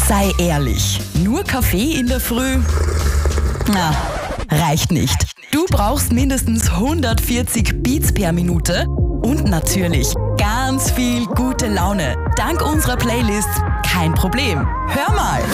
Sei ehrlich, nur Kaffee in der Früh? Na, reicht nicht. Du brauchst mindestens 140 Beats per Minute und natürlich ganz viel gute Laune. Dank unserer Playlist kein Problem. Hör mal!